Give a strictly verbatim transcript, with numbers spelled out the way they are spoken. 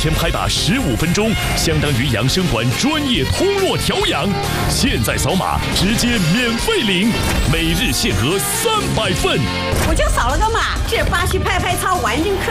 前拍打十五分钟，相当于养生馆专业通络调养。现在扫码直接免费领，每日限额三百份。 我就扫了个码，这巴西拍拍操完整课